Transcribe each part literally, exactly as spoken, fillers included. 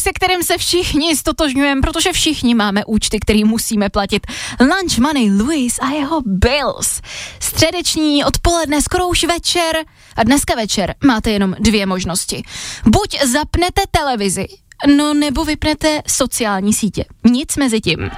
se kterým se všichni stotožňujeme, protože všichni máme účty, který musíme platit. Lunch Money Louis a jeho Bills. Středeční odpoledne, skoro už večer a dneska večer máte jenom dvě možnosti. Buď zapnete televizi, no nebo vypnete sociální sítě. Nic mezi tím.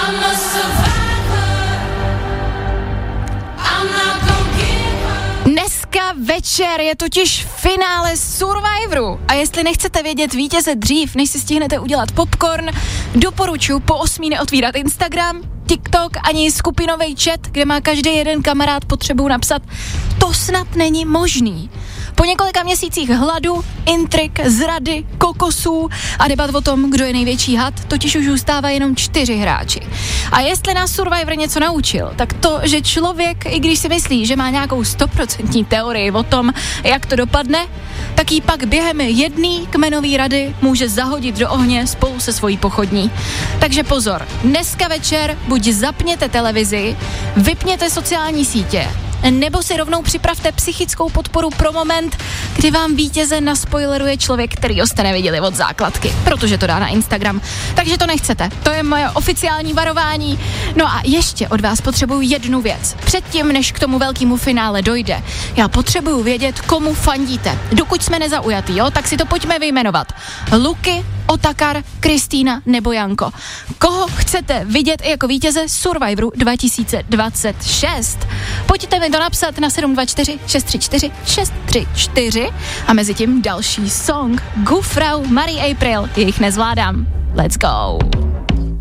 Dneska večer je totiž finále Survivoru a jestli nechcete vědět vítěze dřív, než si stihnete udělat popcorn, doporučuji po osmí neotvírat Instagram, TikTok ani skupinový chat, kde má každý jeden kamarád potřebu napsat, to snad není možný. Po několika měsících hladu, intrik, zrady, kokosů a debat o tom, kdo je největší had, totiž už zůstává jenom čtyři hráči. A jestli nás Survivor něco naučil, tak to, že člověk, i když si myslí, že má nějakou stoprocentní teorii o tom, jak to dopadne, tak jí pak během jedné kmenové rady může zahodit do ohně spolu se svojí pochodní. Takže pozor, dneska večer buď zapněte televizi, vypněte sociální sítě, nebo si rovnou připravte psychickou podporu pro moment, kdy vám vítěze naspoileruje člověk, který ho jste neviděli od základky, protože to dá na Instagram. Takže to nechcete. To je moje oficiální varování. No a ještě od vás potřebuju jednu věc. Předtím, než k tomu velkému finále dojde, já potřebuju vědět, komu fandíte. Dokud jsme nezaujatý, jo, tak si to pojďme vyjmenovat. Luky, Otakar, Kristýna nebo Janko. Koho chcete vidět i jako vítěze Survivoru dva tisíce dvacet šest? Pojďte mi to napsat na sedm dva čtyři šest tři čtyři šest tři čtyři a mezi tím další song Gufrau, Marie April, jejich nezvládám. Let's go!